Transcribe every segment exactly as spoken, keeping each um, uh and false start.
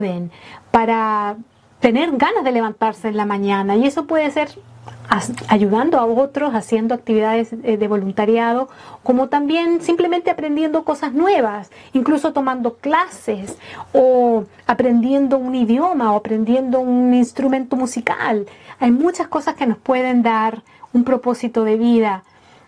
para tener ganas de levantarse en la mañana, y eso puede ser ayudando a otros, haciendo actividades de voluntariado, como también simplemente aprendiendo cosas nuevas, incluso tomando clases o aprendiendo un idioma o aprendiendo un instrumento musical. Hay muchas cosas que nos pueden dar un propósito de vida,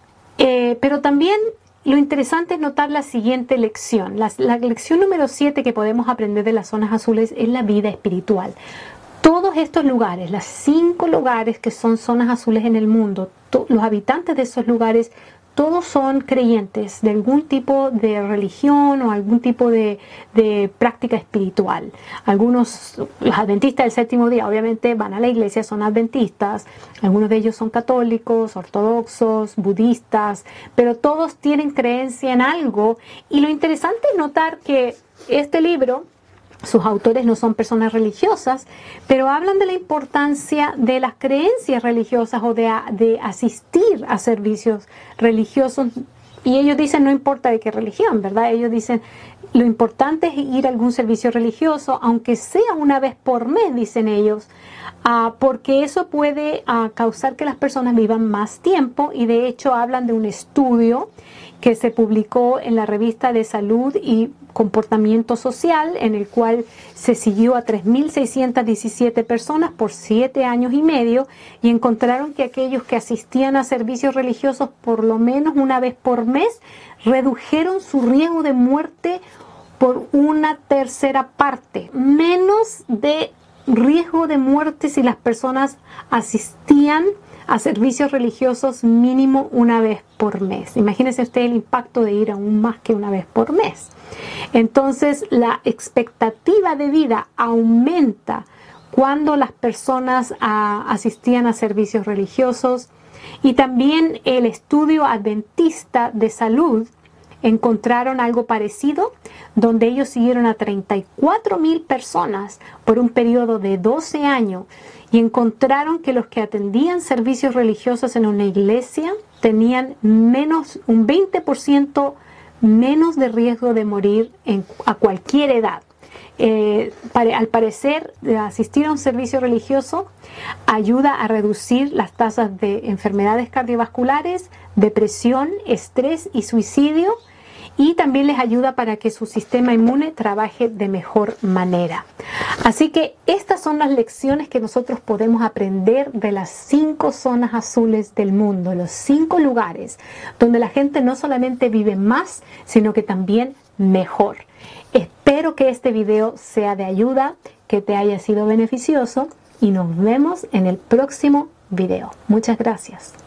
eh, pero también lo interesante es notar la siguiente lección. La, la lección número siete que podemos aprender de las zonas azules es la vida espiritual. Todos estos lugares, las cinco lugares que son zonas azules en el mundo, los habitantes de esos lugares, todos son creyentes de algún tipo de religión o algún tipo de, de práctica espiritual. Algunos, los adventistas del séptimo día, obviamente van a la iglesia, son adventistas. Algunos de ellos son católicos, ortodoxos, budistas, pero todos tienen creencia en algo. Y lo interesante es notar que este libro, sus autores no son personas religiosas, pero hablan de la importancia de las creencias religiosas o de, de asistir a servicios religiosos. Y ellos dicen, no importa de qué religión, ¿verdad? Ellos dicen, lo importante es ir a algún servicio religioso, aunque sea una vez por mes, dicen ellos, uh, porque eso puede uh, causar que las personas vivan más tiempo. Y de hecho hablan de un estudio que se publicó en la revista de Salud y Comportamiento Social, en el cual se siguió a tres mil seiscientas diecisiete personas por siete años y medio, y encontraron que aquellos que asistían a servicios religiosos por lo menos una vez por mes redujeron su riesgo de muerte por una tercera parte. Menos de riesgo de muerte si las personas asistían a servicios religiosos mínimo una vez por mes. Imagínense usted el impacto de ir aún más que una vez por mes. Entonces, la expectativa de vida aumenta cuando las personas a, asistían a servicios religiosos. Y también el estudio adventista de salud encontraron algo parecido, donde ellos siguieron a treinta y cuatro mil personas por un periodo de doce años, y encontraron que los que atendían servicios religiosos en una iglesia tenían menos, un veinte por ciento menos de riesgo de morir en, a cualquier edad. Eh, para, al parecer, asistir a un servicio religioso ayuda a reducir las tasas de enfermedades cardiovasculares, depresión, estrés y suicidio, y también les ayuda para que su sistema inmune trabaje de mejor manera. Así que estas son las lecciones que nosotros podemos aprender de las cinco zonas azules del mundo, los cinco lugares donde la gente no solamente vive más, sino que también mejor. Espero que este video sea de ayuda, que te haya sido beneficioso, y nos vemos en el próximo video. Muchas gracias.